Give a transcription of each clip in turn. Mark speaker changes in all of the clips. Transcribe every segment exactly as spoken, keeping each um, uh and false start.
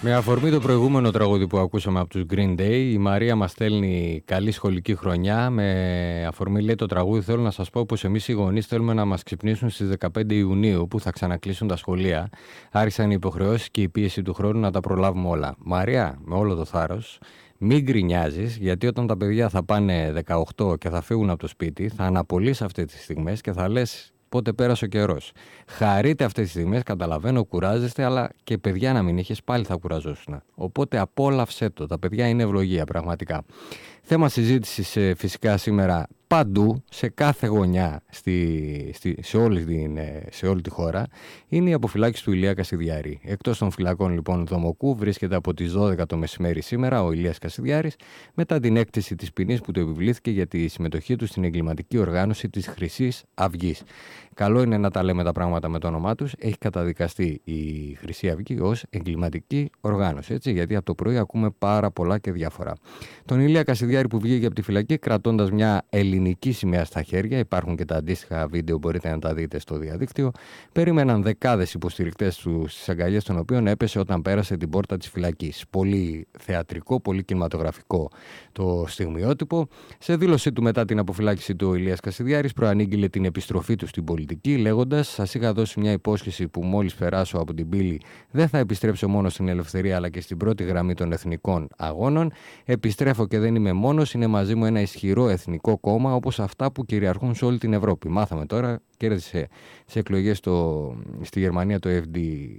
Speaker 1: Με αφορμή το προηγούμενο τραγούδι που ακούσαμε από τους Green Day, η Μαρία μας στέλνει καλή σχολική χρονιά. Με αφορμή, λέει, το τραγούδι, θέλω να σας πω πως εμείς οι γονείς θέλουμε να μας ξυπνήσουν στις δεκαπέντε Ιουνίου που θα ξανακλείσουν τα σχολεία. Άρχισαν οι υποχρεώσεις και η πίεση του χρόνου να τα προλάβουμε όλα. Μαρία, με όλο το θάρρος, μην γκρινιάζεις, γιατί όταν τα παιδιά θα πάνε δεκαοκτώ και θα φύγουν από το σπίτι, θα αναπολύσεις αυτές τις στιγμές και θα λες πότε πέρασε ο καιρός. Χαρείτε αυτές τις στιγμές, καταλαβαίνω, κουράζεστε, αλλά και παιδιά να μην είχες πάλι θα κουραζόσουν. Οπότε απόλαυσέ το. Τα παιδιά είναι ευλογία, πραγματικά. Θέμα συζήτησης ε, φυσικά σήμερα παντού, σε κάθε γωνιά, στη, στη, σε, όλη την, σε όλη τη χώρα, είναι η αποφυλάκηση του Ηλία Κασιδιάρη. Εκτός των φυλακών, λοιπόν, Δομοκού, βρίσκεται από τις δώδεκα το μεσημέρι σήμερα ο Ηλίας Κασιδιάρης, μετά την έκτηση της ποινής που του επιβλήθηκε για τη συμμετοχή του στην εγκληματική οργάνωση της Χρυσής Αυγής. Καλό είναι να τα λέμε τα πράγματα με το όνομά τους. Έχει καταδικαστεί η Χρυσή Αυγή ως εγκληματική οργάνωση. Έτσι, γιατί από το πρωί ακούμε πάρα πολλά και διάφορα. Τον Ηλία Κασιδιάρη που βγήκε από τη φυλακή κρατώντας μια ελληνική σημαία στα χέρια, υπάρχουν και τα αντίστοιχα βίντεο, μπορείτε να τα δείτε στο διαδίκτυο, περίμεναν δεκάδες υποστηρικτές του στις αγκαλιές των οποίων έπεσε όταν πέρασε την πόρτα της φυλακής. Πολύ θεατρικό, πολύ κινηματογραφικό το στιγμιότυπο. Σε δήλωσή του μετά την αποφυλάκηση του, ο Ηλίας Κασιδιάρης προανήγγειλε την επιστροφή του στην πολιτική, λέγοντας: σας είχα δώσει μια υπόσχεση που μόλις περάσω από την πύλη δεν θα επιστρέψω μόνο στην ελευθερία αλλά και στην πρώτη γραμμή των εθνικών αγώνων. Επιστρέφω και δεν είμαι μόνος, είναι μαζί μου ένα ισχυρό εθνικό κόμμα όπως αυτά που κυριαρχούν σε όλη την Ευρώπη. Μάθαμε τώρα, κέρδισε τις εκλογές στο, στη Γερμανία το εφ ντι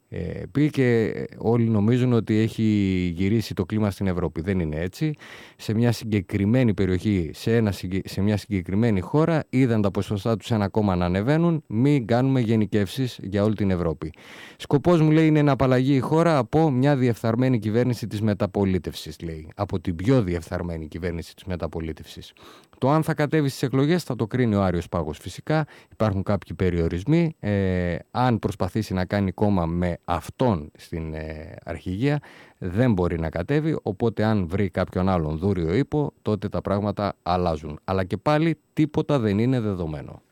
Speaker 1: πι και όλοι νομίζουν ότι έχει γυρίσει το κλίμα στην Ευρώπη. Δεν είναι έτσι. Σε μια συγκεκριμένη περιοχή, σε, ένα, σε μια συγκεκριμένη χώρα, είδαν τα ποσοστά τους ένα κόμμα να ανεβαίνουν. Μην κάνουμε γενικεύσεις για όλη την Ευρώπη. Σκοπός μου, λέει, είναι να απαλλαγεί η χώρα από μια διεφθαρμένη κυβέρνηση της μεταπολίτευσης, λέει. Από την πιο διεφθαρμένη κυβέρνηση της μεταπολίτευσης. Το αν θα κατέβει στις εκλογές θα το κρίνει ο Άριος Πάγος, φυσικά. Υπάρχουν κάποιοι περιορισμοί. Ε, αν προσπαθήσει να κάνει κόμμα με αυτόν στην ε, αρχηγία, δεν μπορεί να κατέβει. Οπότε αν βρει κάποιον άλλον δούριο ύπο, τότε τα πράγματα αλλάζουν. Αλλά και πάλι τίποτα δεν είναι δεδομένο.